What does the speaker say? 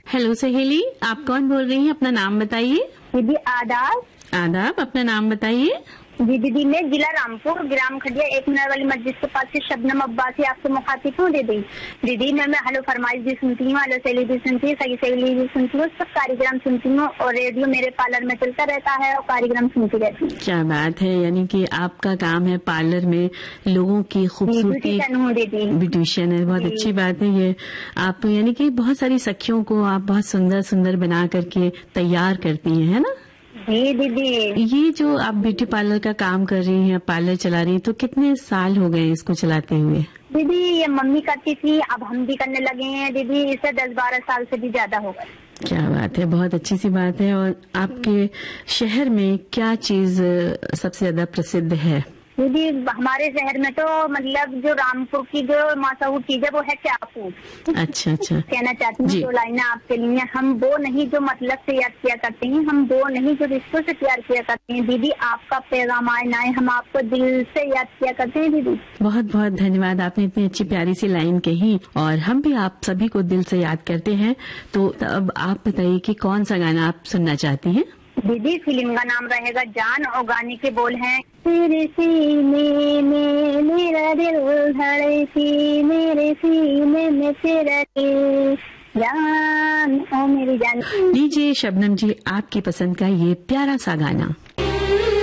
Hello सहेली, आप कौन बोल रही हैं? अपना नाम बताइए। दीदी आदाब। आदाब, अपना नाम बताइए। जी दीदी, मैं जिला रामपुर, ग्राम खड़िया 1 मीनार वाली मस्जिद के पास से शबनम अब्बासी आपसे मुखातिब हूँ। दीदी मैं हेलो फरमाइश भी सुनती हूँ, हेलो सहेली भी सुनती हूँ, सही सहेली भी सुनती हूँ, सब कार्यक्रम सुनती हूँ और रेडियो मेरे पार्लर में चलता रहता है और कार्यक्रम सुनती रहती हूँ। क्या बात है, यानी कि आपका काम है पार्लर में लोगों की खूबसूरती ब्यूटिशियन है। बहुत अच्छी बात है ये। आप यानी कि बहुत सारी सखियों को आप बहुत सुंदर सुंदर बना करके तैयार करती हैं, है ना? जी दीदी। ये जो आप ब्यूटी पार्लर का काम कर रही हैं, पार्लर चला रही हैं, तो कितने साल हो गए इसको चलाते हुए? दीदी ये मम्मी करती थी, अब हम भी करने लगे हैं दीदी, इसे 10-12 साल से भी ज्यादा हो गए। क्या बात है, बहुत अच्छी सी बात है। और आपके शहर में क्या चीज सबसे ज्यादा प्रसिद्ध है? दीदी हमारे शहर में तो मतलब जो रामपुर की जो मशहूर चीज है वो है चाकू। अच्छा अच्छा। कहना चाहती हूँ 2 लाइनें आपके लिए। हम वो नहीं जो मतलब से याद किया करते हैं, हम वो नहीं जो रिश्तों से प्यार किया करते हैं। दीदी आपका पैगाम आए ना आए, हम आपको दिल से याद किया करते हैं दीदी। बहुत बहुत धन्यवाद, आपने इतनी अच्छी प्यारी सी लाइन कही और हम भी आप सभी को दिल से याद करते हैं। तो अब आप बताइए कि कौन सा गाना आप सुनना चाहती हैं? दीदी फिल्म का नाम रहेगा जान और गाने के बोल हैं, तेरे सीने में मेरा दिल धड़की, मेरे सीने में तेरा दिल, जान ओ मेरी जान। लीजिए शबनम जी, आपकी पसंद का ये प्यारा सा गाना।